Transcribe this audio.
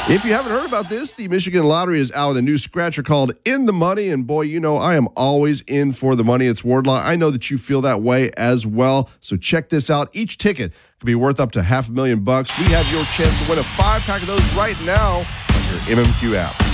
If you haven't heard about this, the Michigan Lottery is out with a new scratcher called In the Money. And boy, you know I am always in for the money. It's Wardlaw. I know that you feel that way as well. So check this out. Each ticket could be worth up to $500,000. We have your chance to win a 5-pack of those right now on your MMQ app.